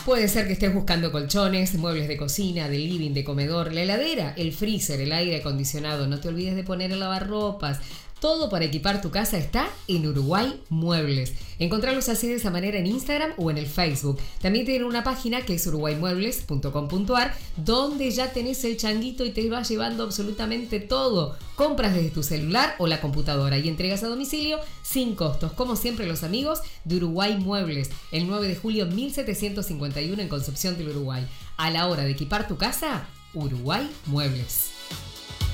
Puede ser que estés buscando colchones, muebles de cocina, de living, de comedor, la heladera, el freezer, el aire acondicionado. No te olvides de poner el lavarropas. Todo para equipar tu casa está en Uruguay Muebles. Encontrarlos así de esa manera en Instagram o en el Facebook. También tienen una página que es uruguaymuebles.com.ar, donde ya tenés el changuito y te va llevando absolutamente todo. Compras desde tu celular o la computadora y entregas a domicilio sin costos. Como siempre, los amigos de Uruguay Muebles. El 9 de julio 1751 en Concepción del Uruguay. A la hora de equipar tu casa, Uruguay Muebles.